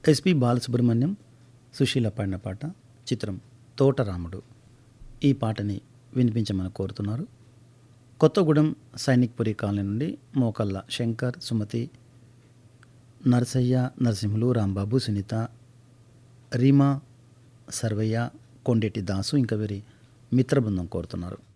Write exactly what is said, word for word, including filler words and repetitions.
SP Balasubrahmanyam Susheela పాడిన పాట. చిత్రం తోటరాముడు. ఈ పాటని వినిపించమని కోరుతున్నారు కొత్తగూడెం సైనిక్పురి కాలనీ నుండి మోకల్ల శంకర్, సుమతి, నరసయ్య, నరసింహులు, రాంబాబు, సునీత, రీమా, సర్వయ్య, కొండేటి దాసు ఇంకా వీరి మిత్ర బృందం కోరుతున్నారు.